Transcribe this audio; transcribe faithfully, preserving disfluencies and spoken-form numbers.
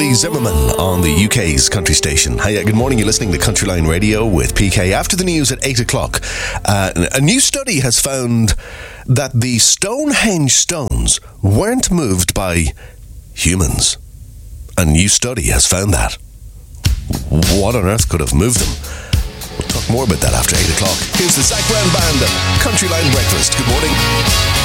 Lee Zimmerman on the U K's country station. Hiya, good morning. You're listening to Countryline Radio with P K. After the news at eight o'clock, uh, a new study has found that the Stonehenge stones weren't moved by humans. A new study has found that. What on earth could have moved them? We'll talk more about that after eight o'clock. Here's the Zach Brown Band and Countryline Breakfast. Good morning.